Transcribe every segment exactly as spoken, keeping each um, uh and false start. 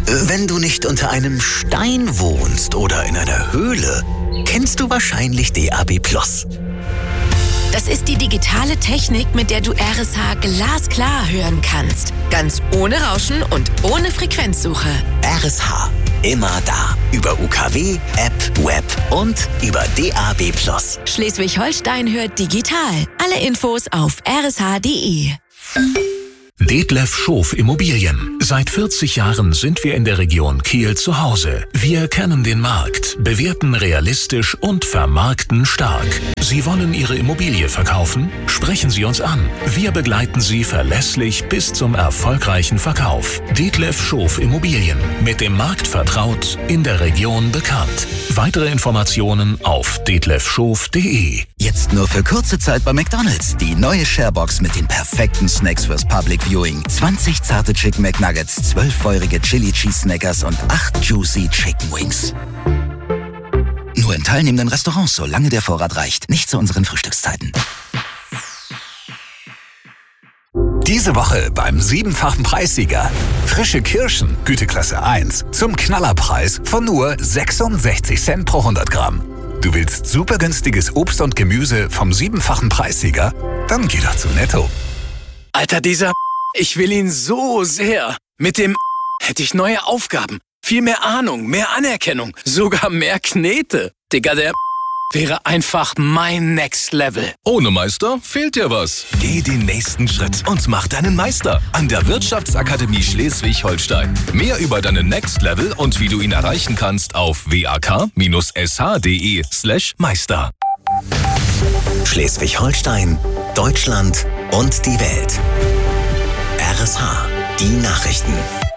Wenn du nicht unter einem Stein wohnst oder in einer Höhle, kennst du wahrscheinlich D A B plus. Das ist die digitale Technik, mit der du R S H glasklar hören kannst. Ganz ohne Rauschen und ohne Frequenzsuche. R S H, immer da. Über U K W, App, Web und über D A B plus. Schleswig-Holstein hört digital. Alle Infos auf r s h punkt d e. Detlef Schof Immobilien. Seit vierzig Jahren sind wir in der Region Kiel zu Hause. Wir kennen den Markt, bewerten realistisch und vermarkten stark. Sie wollen Ihre Immobilie verkaufen? Sprechen Sie uns an. Wir begleiten Sie verlässlich bis zum erfolgreichen Verkauf. Detlef Schof Immobilien. Mit dem Markt vertraut, in der Region bekannt. Weitere Informationen auf detlef schof punkt d e. Jetzt nur für kurze Zeit bei McDonald's. Die neue Sharebox mit den perfekten Snacks fürs Public Viewing. zwanzig zarte Chicken McNuggets, zwölf feurige Chili Cheese Snackers und acht Juicy Chicken Wings. Nur in teilnehmenden Restaurants, solange der Vorrat reicht. Nicht zu unseren Frühstückszeiten. Diese Woche beim siebenfachen Preissieger. Frische Kirschen, Güteklasse eins, zum Knallerpreis von nur sechsundsechzig Cent pro hundert Gramm. Du willst super günstiges Obst und Gemüse vom siebenfachen Preissieger? Dann geh doch zu Netto. Alter, dieser ich will ihn so sehr. Mit dem hätte ich neue Aufgaben, viel mehr Ahnung, mehr Anerkennung, sogar mehr Knete. Digga, der wäre einfach mein Next Level. Ohne Meister fehlt dir was. Geh den nächsten Schritt und mach deinen Meister an der Wirtschaftsakademie Schleswig-Holstein. Mehr über deinen Next Level und wie du ihn erreichen kannst auf w a k dash s h punkt d e slash Meister. Schleswig-Holstein, Deutschland und die Welt. R S H, die Nachrichten.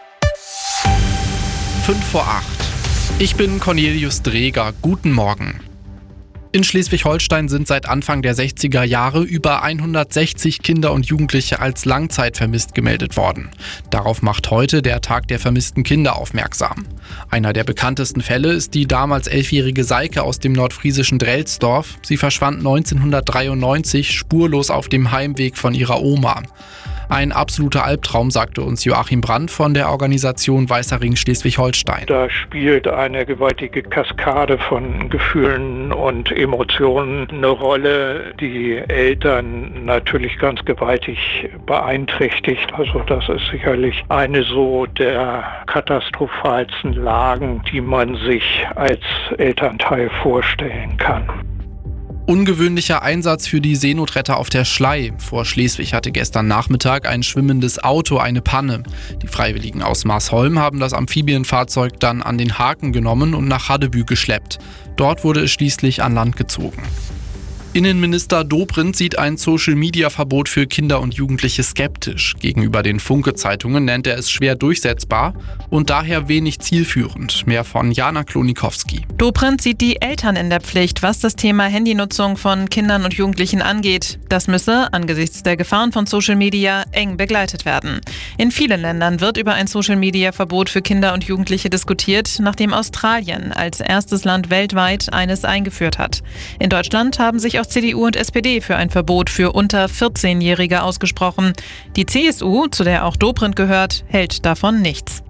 fünf vor acht. Ich bin Cornelius Dreger. Guten Morgen. In Schleswig-Holstein sind seit Anfang der sechziger Jahre über hundertsechzig Kinder und Jugendliche als langzeitvermisst gemeldet worden. Darauf macht heute der Tag der vermissten Kinder aufmerksam. Einer der bekanntesten Fälle ist die damals elfjährige Seike aus dem nordfriesischen Drelsdorf. Sie verschwand neunzehnhundertdreiundneunzig spurlos auf dem Heimweg von ihrer Oma. Ein absoluter Albtraum, sagte uns Joachim Brandt von der Organisation Weißer Ring Schleswig-Holstein. Da spielt eine gewaltige Kaskade von Gefühlen und Emotionen eine Rolle, die Eltern natürlich ganz gewaltig beeinträchtigt. Also das ist sicherlich eine so der katastrophalsten Lagen, die man sich als Elternteil vorstellen kann. Ungewöhnlicher Einsatz für die Seenotretter auf der Schlei. Vor Schleswig hatte gestern Nachmittag ein schwimmendes Auto eine Panne. Die Freiwilligen aus Marsholm haben das Amphibienfahrzeug dann an den Haken genommen und nach Haddebüh geschleppt. Dort wurde es schließlich an Land gezogen. Innenminister Dobrindt sieht ein Social-Media-Verbot für Kinder und Jugendliche skeptisch. Gegenüber den Funke-Zeitungen nennt er es schwer durchsetzbar und daher wenig zielführend. Mehr von Jana Klonikowski. Dobrindt sieht die Eltern in der Pflicht, was das Thema Handynutzung von Kindern und Jugendlichen angeht. Das müsse angesichts der Gefahren von Social Media eng begleitet werden. In vielen Ländern wird über ein Social-Media-Verbot für Kinder und Jugendliche diskutiert, nachdem Australien als erstes Land weltweit eines eingeführt hat. In Deutschland haben sich auch C D U und S P D für ein Verbot für unter vierzehnjährige ausgesprochen. Die C S U, zu der auch Dobrindt gehört, hält davon nichts.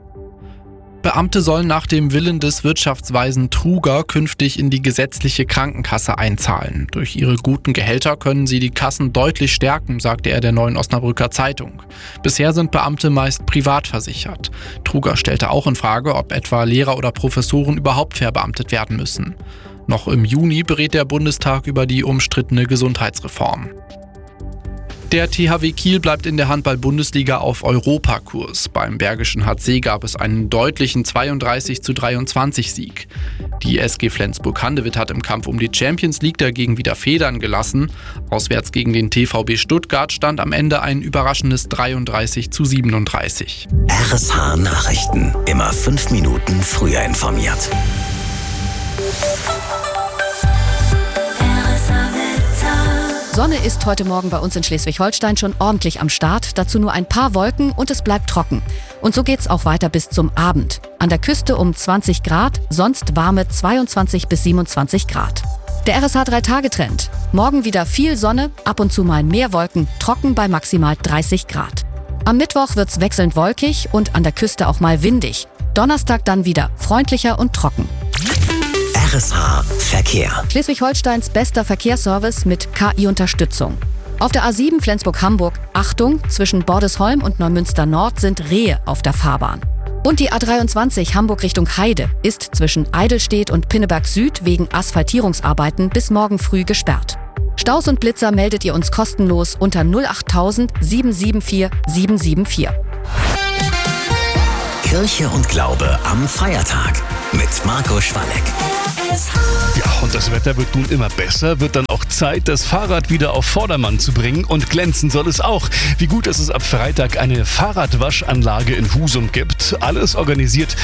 Beamte sollen nach dem Willen des Wirtschaftsweisen Truger künftig in die gesetzliche Krankenkasse einzahlen. Durch ihre guten Gehälter können sie die Kassen deutlich stärken, sagte er der Neuen Osnabrücker Zeitung. Bisher sind Beamte meist privat versichert. Truger stellte auch in Frage, ob etwa Lehrer oder Professoren überhaupt verbeamtet werden müssen. Noch im Juni berät der Bundestag über die umstrittene Gesundheitsreform. Der T H W Kiel bleibt in der Handball-Bundesliga auf Europakurs. Beim Bergischen H C gab es einen deutlichen zweiunddreißig zu dreiundzwanzig Sieg. Die S G Flensburg-Handewitt hat im Kampf um die Champions League dagegen wieder Federn gelassen. Auswärts gegen den T V B Stuttgart stand am Ende ein überraschendes dreiunddreißig zu siebenunddreißig. R S H Nachrichten. Immer fünf Minuten früher informiert. Sonne ist heute Morgen bei uns in Schleswig-Holstein schon ordentlich am Start. Dazu nur ein paar Wolken und es bleibt trocken. Und so geht's auch weiter bis zum Abend. An der Küste um zwanzig Grad, sonst warme zweiundzwanzig bis siebenundzwanzig Grad. Der R S H drei Tage Trend. Morgen wieder viel Sonne, ab und zu mal mehr Wolken, trocken bei maximal dreißig Grad. Am Mittwoch wird's wechselnd wolkig und an der Küste auch mal windig. Donnerstag dann wieder freundlicher und trocken. R S H Verkehr. Schleswig-Holsteins bester Verkehrsservice mit K I-Unterstützung. Auf der A sieben Flensburg-Hamburg, Achtung, zwischen Bordesholm und Neumünster Nord sind Rehe auf der Fahrbahn. Und die A dreiundzwanzig Hamburg Richtung Heide ist zwischen Eidelstedt und Pinneberg Süd wegen Asphaltierungsarbeiten bis morgen früh gesperrt. Staus und Blitzer meldet ihr uns kostenlos unter null achttausend sieben sieben vier sieben sieben vier. Kirche und Glaube am Feiertag mit Marco Schwalleck. Ja, und das Wetter wird nun immer besser, wird dann auch Zeit, das Fahrrad wieder auf Vordermann zu bringen, und glänzen soll es auch. Wie gut, dass es ab Freitag eine Fahrradwaschanlage in Husum gibt. Alles organisiert